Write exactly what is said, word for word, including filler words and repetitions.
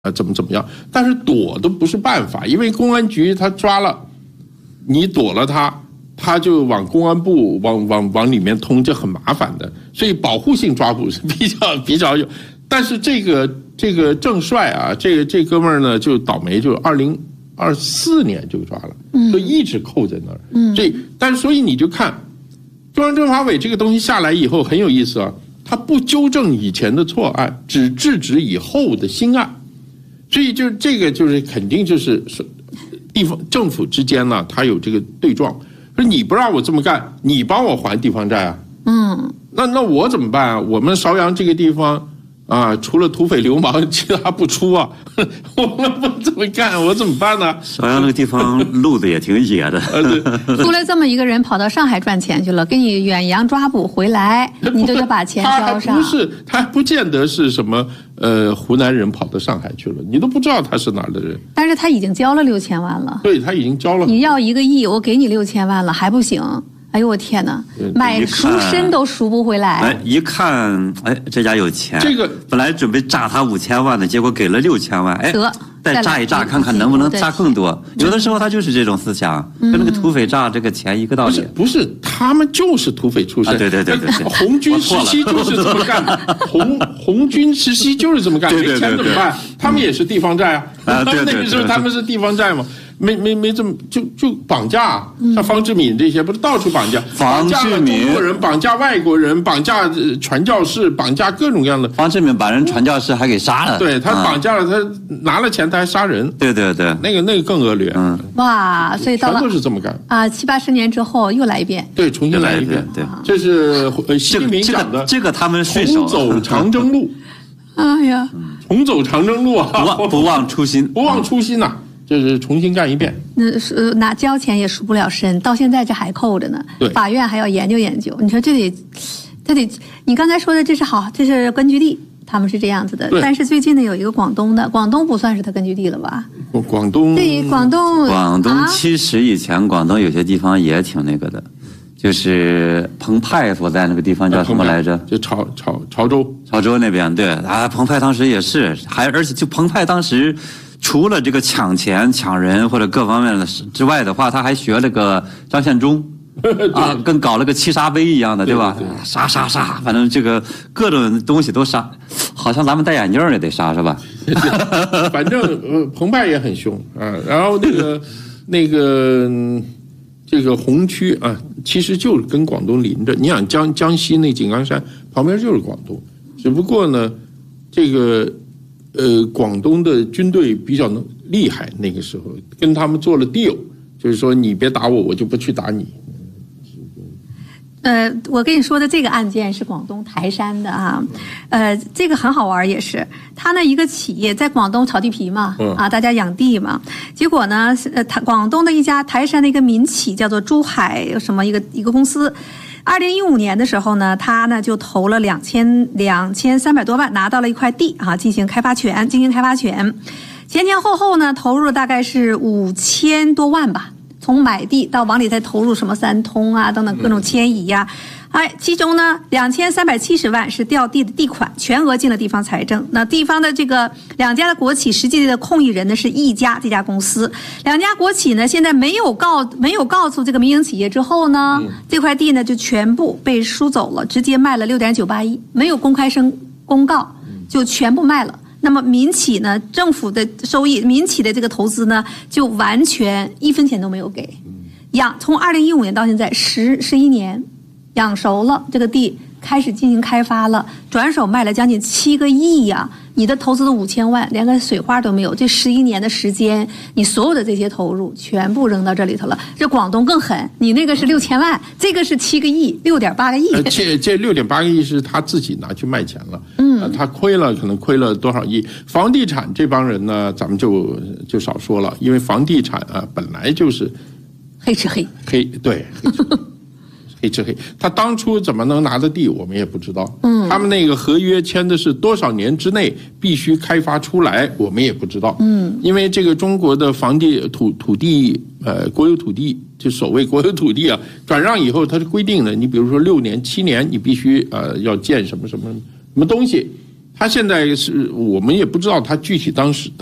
啊，怎么怎么样？但是躲都不是办法，因为公安局他抓了你，躲了他，他就往公安部往往往里面通，这很麻烦的。所以保护性抓捕是比较比较有。但是这个这个郑帅啊，这个这哥们儿呢就倒霉，就二零二四年就抓了，就一直扣在那儿。嗯，这但是所以你就看中央政法委这个东西下来以后很有意思啊，他不纠正以前的错案，只制止以后的新案。所以就这个就是肯定就是地方政府之间呢，它有这个对撞，说你不让我这么干，你帮我还地方债啊？嗯，那那我怎么办啊？我们邵阳这个地方啊，除了土匪流氓，其他不出啊，我们不这么干，我怎么办呢？ 邵阳那个地方路子也挺野的， 出来这么一个人跑到上海赚钱去了，给你远洋抓捕回来，你就得把钱交上。 他不是，他还不见得是什么。呃，湖南人跑到上海去了，你都不知道他是哪儿的人。 但是他已经交了六千万了。 对，他已经交了。 你要一个亿，我给你六千万了，还不行？哎呦我天哪，买赎身都赎不回来。 哎，一看，哎，这家有钱。 这个本来准备炸他五千万的，结果给了六千万。哎， 得再炸一炸，看看能不能炸更多。有的时候他就是这种思想，跟那个土匪炸这个钱一个道理。 不是，不是，他们就是土匪出身。 啊、对对对对对， 红军时期就是这么干的。红红军时期就是这么干，没钱怎么办？他们也是地方债啊。 啊，对对对， 那个时候他们是地方债嘛。没没没这么就就绑架，像方志敏这些不是到处绑架， 绑架了中国人，绑架外国人，绑架传教士，绑架各种各样的。 方志敏把人传教士还给杀了， 对他绑架了，他拿了钱他还杀人， 对对对， 那个那个更恶劣。 嗯，哇，所以到了全都是这么干啊，七八十年之后又来一遍， 对，重新来一遍， 对， 这是习近平讲的， 这个他们重走长征路。 哎呀， 重走长征路啊， 不忘不忘初心， 不忘初心呐。就是重新干一遍， 那是拿交钱也赎不了身，到现在这还扣着呢。 对， 法院还要研究研究。你说这得，这得，你刚才说的这是好，这是根据地，他们是这样子的。但是最近呢，有一个广东的，广东不算是他根据地了吧？ 广东对，广东， 广东其实以前广东有些地方也挺那个的，就是澎湃所在那个地方叫什么来着？ 就潮潮潮州， 潮州那边对啊，澎湃当时也是，还而且就澎湃当时。除了这个抢钱、抢人或者各方面的之外的话，他还学了个张献忠，啊，跟搞了个七杀杯一样的，对吧？对对对杀杀杀，反正这个各种东西都杀，好像咱们戴眼镜也得杀，是吧？ 反正呃，澎湃也很凶啊。然后那个那个这个红区啊，其实就是跟广东邻着。你想江江西那井冈山旁边就是广东，只不过呢，这个。呃，广东的军队比较厉害，那个时候跟他们做了 deal， 就是说你别打我，我就不去打你。 呃，我跟你说的这个案件是广东台山的啊，呃，这个很好玩，也是他那一个企业在广东炒地皮嘛，啊，大家养地嘛，结果呢，呃，台广东的一家台山的一个民企叫做珠海什么一个一个公司。二零一五年的时候呢，他呢就投了两千两千三百多万，拿到了一块地啊，进行开发权，经营开发权，前前后后呢投入了大概是五千多万吧，从买地到往里再投入什么三通啊等等各种迁移呀、啊，哎，其中呢两千三百七十万是调地的地款，全额进了地方财政。那地方的这个两家的国企实际的控议人呢是一家这家公司，两家国企呢现在没有告没有告诉这个民营企业之后呢，嗯、这块地呢就全部被输走了，直接卖了六点九八亿，没有公开声公告就全部卖了。那么民企呢，政府的收益，民企的这个投资呢，就完全一分钱都没有给。养从二零一五年到现在十十一年，养熟了这个地，开始进行开发了，转手卖了将近七个亿呀、啊！你的投资的五千万，连个水花都没有。这十一年的时间，你所有的这些投入全部扔到这里头了。这广东更狠，你那个是六千万，这个是七个亿，六点八个亿。 呃、这这六点八个亿是他自己拿去卖钱了，嗯、呃，他亏了，可能亏了多少亿？房地产这帮人呢，咱们就就少说了，因为房地产啊本来就是黑吃黑， 黑对。黑吃黑黑吃黑，他当初怎么能拿的地，我们也不知道。嗯，他们那个合约签的是多少年之内必须开发出来，我们也不知道。嗯，因为这个中国的房地土土地，呃，国有土地，就所谓国有土地啊，转让以后它是规定的，你比如说六年、七年，你必须呃要建什么什么什么东西。 他现在是我们也不知道他具体当时。